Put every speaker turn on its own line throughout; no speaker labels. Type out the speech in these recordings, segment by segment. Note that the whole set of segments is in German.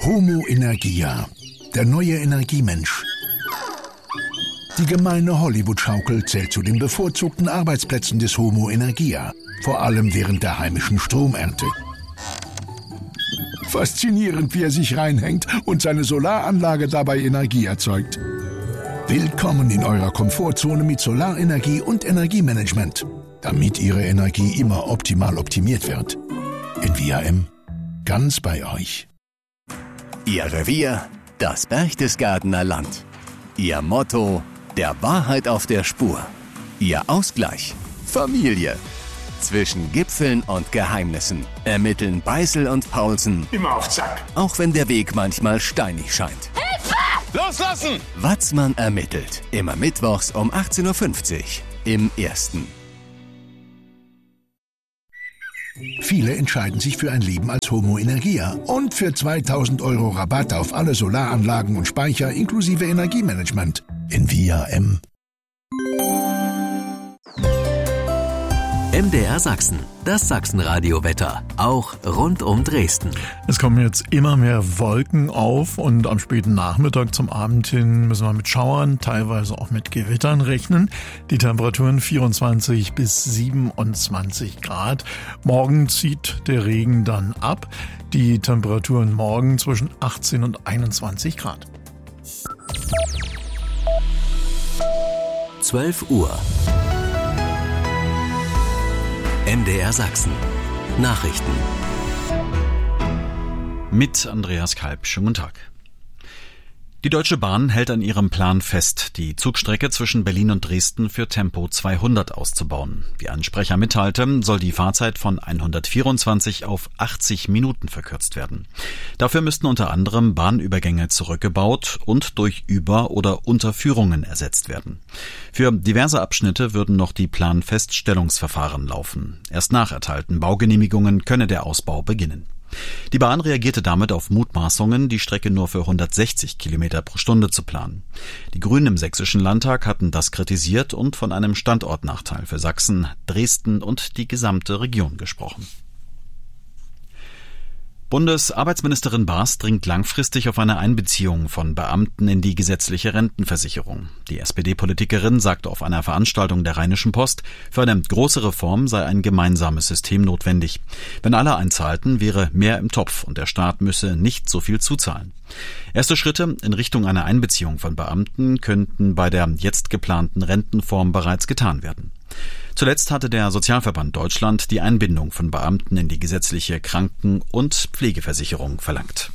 Homo Energia, der neue Energiemensch. Die gemeine Hollywood-Schaukel zählt zu den bevorzugten Arbeitsplätzen des Homo Energia, vor allem während der heimischen Stromernte. Faszinierend, wie er sich reinhängt und seine Solaranlage dabei Energie erzeugt. Willkommen in eurer Komfortzone mit Solarenergie und Energiemanagement, damit Ihre Energie immer optimal optimiert wird. Envia M, ganz bei euch.
Ihr Revier, das Berchtesgadener Land. Ihr Motto, der Wahrheit auf der Spur. Ihr Ausgleich, Familie. Zwischen Gipfeln und Geheimnissen ermitteln Beißel und Paulsen
immer auf Zack.
Auch wenn der Weg manchmal steinig scheint.
Hilfe! Loslassen!
Watzmann ermittelt. Immer mittwochs um 18.50 Uhr im Ersten.
Viele entscheiden sich für ein Leben als Homo Energia und für 2.000 € Rabatt auf alle Solaranlagen und Speicher inklusive Energiemanagement. Envia M.
MDR Sachsen, das Sachsenradio-Wetter, auch rund um Dresden.
Es kommen jetzt immer mehr Wolken auf und am späten Nachmittag zum Abend hin müssen wir mit Schauern, teilweise auch mit Gewittern rechnen. Die Temperaturen 24 bis 27 Grad. Morgen zieht der Regen dann ab. Die Temperaturen morgen zwischen 18 und 21 Grad.
12 Uhr. MDR Sachsen. Nachrichten.
Mit Andreas Kalb. Schönen guten Tag. Die Deutsche Bahn hält an ihrem Plan fest, die Zugstrecke zwischen Berlin und Dresden für Tempo 200 auszubauen. Wie ein Sprecher mitteilte, soll die Fahrzeit von 124 auf 80 Minuten verkürzt werden. Dafür müssten unter anderem Bahnübergänge zurückgebaut und durch Über- oder Unterführungen ersetzt werden. Für diverse Abschnitte würden noch die Planfeststellungsverfahren laufen. Erst nach erteilten Baugenehmigungen könne der Ausbau beginnen. Die Bahn reagierte damit auf Mutmaßungen, die Strecke nur für 160 Kilometer pro Stunde zu planen. Die Grünen im Sächsischen Landtag hatten das kritisiert und von einem Standortnachteil für Sachsen, Dresden und die gesamte Region gesprochen. Bundesarbeitsministerin Baas dringt langfristig auf eine Einbeziehung von Beamten in die gesetzliche Rentenversicherung. Die SPD-Politikerin sagte auf einer Veranstaltung der Rheinischen Post, für eine große Reform sei ein gemeinsames System notwendig. Wenn alle einzahlten, wäre mehr im Topf und der Staat müsse nicht so viel zuzahlen. Erste Schritte in Richtung einer Einbeziehung von Beamten könnten bei der jetzt geplanten Rentenform bereits getan werden. Zuletzt hatte der Sozialverband Deutschland die Einbindung von Beamten in die gesetzliche Kranken- und Pflegeversicherung verlangt.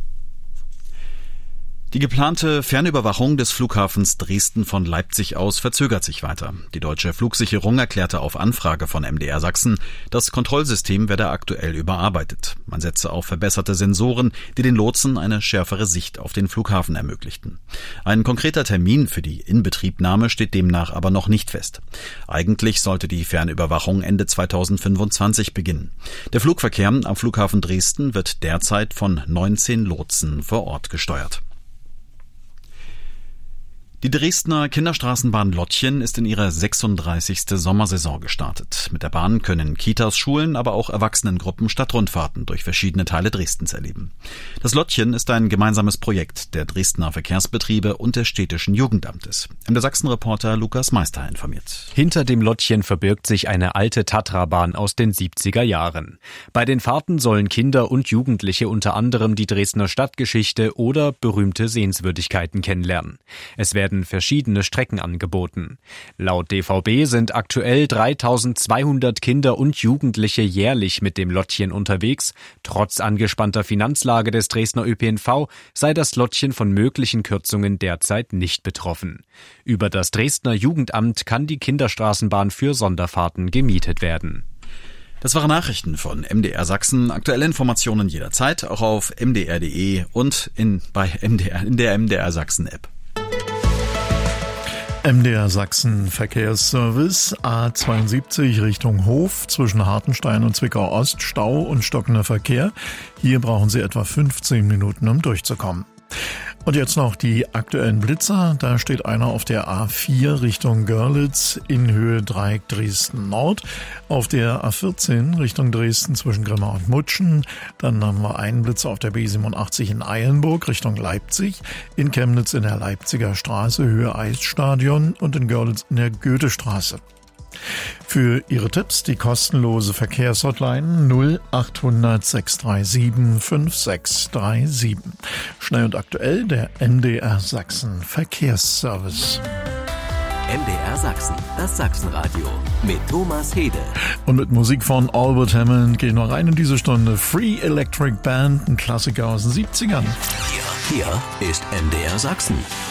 Die geplante Fernüberwachung des Flughafens Dresden von Leipzig aus verzögert sich weiter. Die Deutsche Flugsicherung erklärte auf Anfrage von MDR Sachsen, das Kontrollsystem werde aktuell überarbeitet. Man setze auf verbesserte Sensoren, die den Lotsen eine schärfere Sicht auf den Flughafen ermöglichten. Ein konkreter Termin für die Inbetriebnahme steht demnach aber noch nicht fest. Eigentlich sollte die Fernüberwachung Ende 2025 beginnen. Der Flugverkehr am Flughafen Dresden wird derzeit von 19 Lotsen vor Ort gesteuert. Die Dresdner Kinderstraßenbahn Lottchen ist in ihre 36. Sommersaison gestartet. Mit der Bahn können Kitas, Schulen, aber auch Erwachsenengruppen Stadtrundfahrten durch verschiedene Teile Dresdens erleben. Das Lottchen ist ein gemeinsames Projekt der Dresdner Verkehrsbetriebe und des städtischen Jugendamtes. Der Sachsen-Reporter Lukas Meister informiert.
Hinter dem Lottchen verbirgt sich eine alte Tatrabahn aus den 70er Jahren. Bei den Fahrten sollen Kinder und Jugendliche unter anderem die Dresdner Stadtgeschichte oder berühmte Sehenswürdigkeiten kennenlernen. Es werden verschiedene Strecken angeboten. Laut DVB sind aktuell 3.200 Kinder und Jugendliche jährlich mit dem Lottchen unterwegs. Trotz angespannter Finanzlage des Dresdner ÖPNV sei das Lottchen von möglichen Kürzungen derzeit nicht betroffen. Über das Dresdner Jugendamt kann die Kinderstraßenbahn für Sonderfahrten gemietet werden.
Das waren Nachrichten von MDR Sachsen. Aktuelle Informationen jederzeit, auch auf mdr.de und in der MDR Sachsen App.
MDR Sachsen Verkehrsservice A72 Richtung Hof zwischen Hartenstein und Zwickau Ost, Stau und stockender Verkehr. Hier brauchen Sie etwa 15 Minuten, um durchzukommen. Und jetzt noch die aktuellen Blitzer. Da steht einer auf der A4 Richtung Görlitz in Höhe Dreieck Dresden Nord. Auf der A14 Richtung Dresden zwischen Grimma und Mutschen. Dann haben wir einen Blitzer auf der B87 in Eilenburg Richtung Leipzig. In Chemnitz in der Leipziger Straße Höhe Eisstadion und in Görlitz in der Goethestraße. Für Ihre Tipps die kostenlose Verkehrshotline 0800 637 5637. Schnell und aktuell der MDR Sachsen Verkehrsservice.
MDR Sachsen, das Sachsenradio mit Thomas Hede.
Und mit Musik von Albert Hammond gehen wir rein in diese Stunde. Free Electric Band, ein Klassiker aus den 70ern.
Hier ist MDR Sachsen.